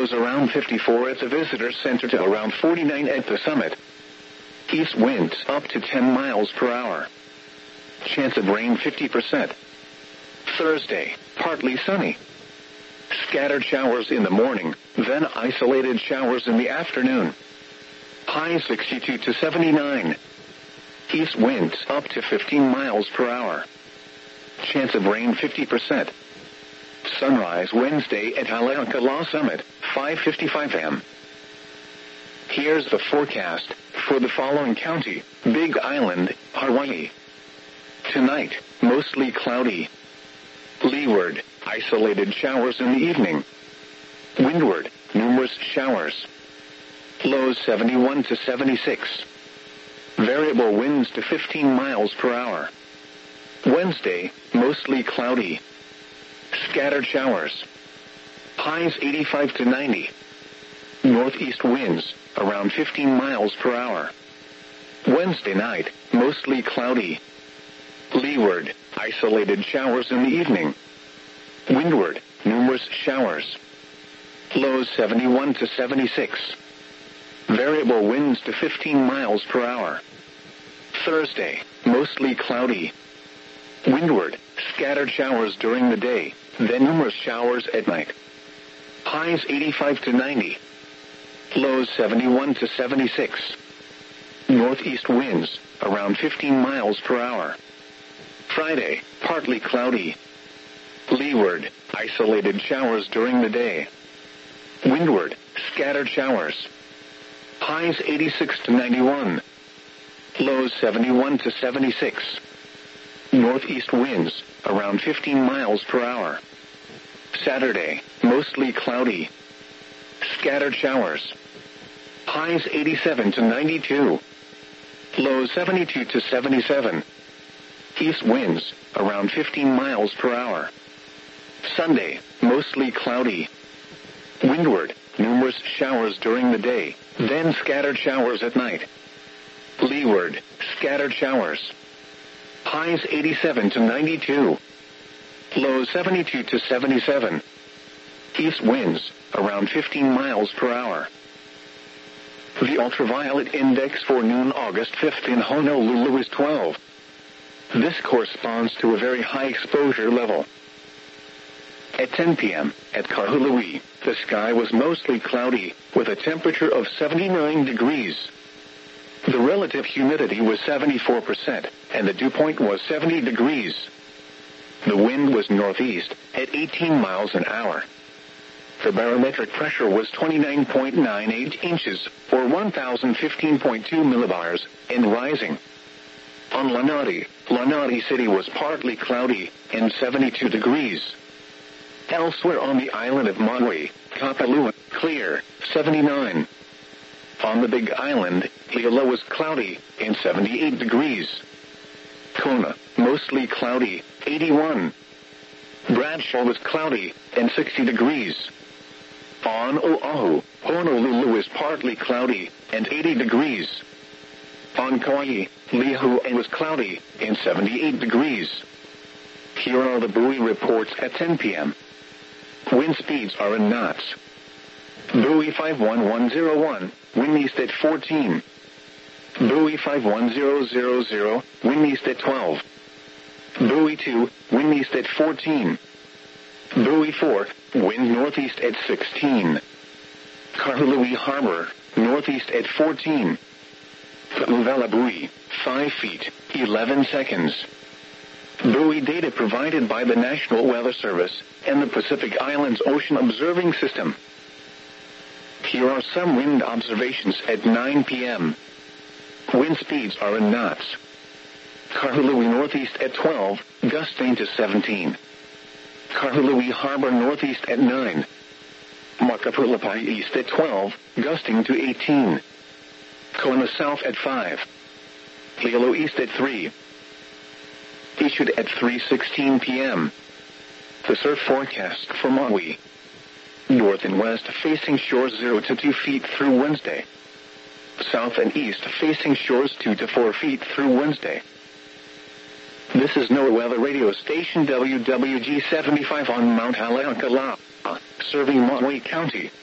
lows around 54 at the visitor center to around 49 at the summit. East winds up to 10 miles per hour. Chance of rain 50%. Thursday, partly sunny. Scattered showers in the morning, then isolated showers in the afternoon. High 62 to 79. East winds up to 15 miles per hour. Chance of rain 50%. Sunrise Wednesday at Haleakala Summit, 5:55 a.m. Here's the forecast for the following county: Big Island, Hawaii. Tonight, mostly cloudy. Leeward, isolated showers in the evening. Windward, numerous showers. Lows 71 to 76. Variable winds to 15 miles per hour. Wednesday, mostly cloudy. Scattered showers. Highs 85 to 90. Northeast winds, around 15 miles per hour. Wednesday night, mostly cloudy. Leeward, isolated showers in the evening. Windward, numerous showers. Lows 71 to 76. Variable winds to 15 miles per hour. Thursday, mostly cloudy. Windward, scattered showers during the day, then numerous showers at night. Highs 85 to 90. Lows 71 to 76. Northeast winds, around 15 miles per hour. Friday, partly cloudy. Leeward, isolated showers during the day. Windward, scattered showers. Highs 86 to 91. Lows 71 to 76. Northeast winds, around 15 miles per hour. Saturday, mostly cloudy. Scattered showers. Highs 87 to 92. Lows 72 to 77. East winds, around 15 miles per hour. Sunday, mostly cloudy. Windward, numerous showers during the day, then scattered showers at night. Leeward, scattered showers. Highs 87 to 92. Lows 72 to 77. East winds, around 15 miles per hour. The ultraviolet index for noon August 5th in Honolulu is 12. This corresponds to a very high exposure level. At 10 p.m., at Kahului, the sky was mostly cloudy, with a temperature of 79 degrees. The relative humidity was 74%, and the dew point was 70 degrees. The wind was northeast, at 18 miles an hour. The barometric pressure was 29.98 inches, or 1,015.2 millibars, and rising. On Lanai City was partly cloudy, and 72 degrees. Elsewhere on the island of Maui, Kapalua, clear, 79. On the Big Island, Hilo was cloudy, and 78 degrees. Kona, mostly cloudy, 81. Bradshaw was cloudy, and 60 degrees. On Oahu, Honolulu is partly cloudy, and 80 degrees. On Kauai, Lihue was cloudy, and 78 degrees. Here are the buoy reports at 10 p.m. Wind speeds are in knots. Buoy 51101, wind east at 14. Buoy 51000, wind east at 12. Buoy 2, wind east at 14. Buoy 4, wind northeast at 16. Kahului Harbor, northeast at 14. Ka'uvela buoy, 5 feet, 11 seconds. Buoy data provided by the National Weather Service and the Pacific Islands Ocean Observing System. Here are some wind observations at 9 p.m. Wind speeds are in knots. Kahului northeast at 12, gusting to 17. Kahului Harbor northeast at 9. Makapulapai east at 12, gusting to 18. Kona south at 5. Hilo east at 3. Issued at 3:16 p.m. The surf forecast for Maui. North and west facing shores 0 to 2 feet through Wednesday. South and east facing shores 2 to 4 feet through Wednesday. This is NOAA Weather Radio Station WWG 75 on Mount Haleakala, serving Maui County.